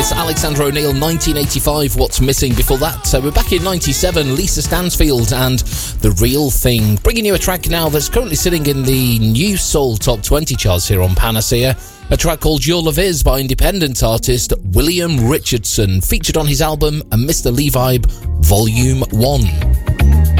It's Alexander O'Neal, 1985, What's Missing. Before that, we're back in 97, Lisa Stansfield and The Real Thing. Bringing you a track now that's currently sitting in the New Soul Top 20 charts here on Panacea. A track called Your Love Is by independent artist William Richardson, featured on his album A Mr. Lee Vibe Volume 1.